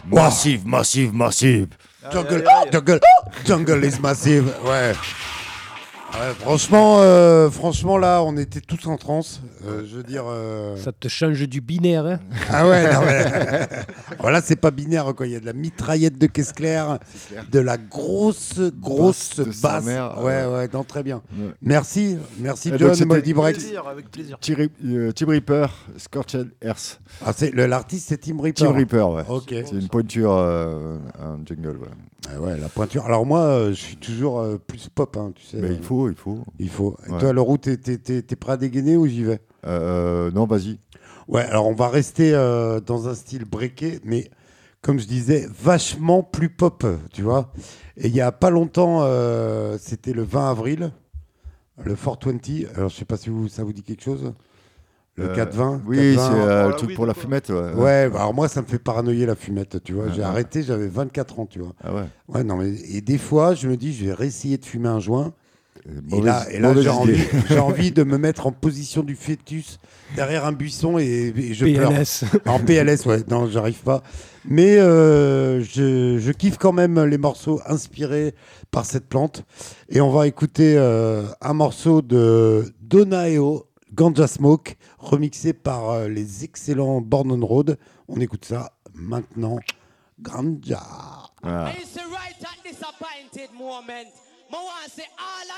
Massive, massive, massive. Jungle, jungle is massive. Ouais. Ouais, franchement, là, on était tous en transe. Je veux dire. Ça te change du binaire, hein. Ah ouais, non, mais. Voilà, c'est pas binaire, quoi. Il y a de la mitraillette de caisse claire, de la grosse de sa basse. mère, Ouais, non, très bien. Ouais. Merci Et donc, John, c'était- Moldy Breaks. Avec plaisir. Tim Reaper, Scorched Earth. Ah, l'artiste, c'est Tim Reaper. Tim Reaper, ouais. Ok. C'est une pointure en jungle, ouais. Ah ouais, la pointure. Alors moi, je suis toujours plus pop, hein, tu sais. Mais il faut. Il faut. Et Ouais. toi, Leroux, t'es prêt à dégainer ou j'y vais? Non, vas-y. Ouais, alors on va rester dans un style breaké, mais comme je disais, vachement plus pop, tu vois. Et il y a pas longtemps, c'était le 20 avril, le 420. Alors je sais pas si ça vous dit quelque chose. Le 420. Oui, 420. c'est le truc pour la fumette. Ouais, bah alors moi ça me fait paranoïer la fumette, tu vois. J'ai Ah. arrêté, j'avais 24 ans, tu vois. Ah ouais. Ouais, non, mais et des fois, je me dis, je vais réessayer de fumer un joint. Et là, Mauvaise j'ai envie de me mettre en position du fœtus derrière un buisson et je pleure. PLS. En PLS, ouais, non, j'arrive pas. Mais je kiffe quand même les morceaux inspirés par cette plante. Et on va écouter un morceau de Donaeo, Ganja Smoke, remixé par les excellents Born on Road. On écoute ça maintenant. Ganja. Ah. I used to write at disappointed moment. I want to say all of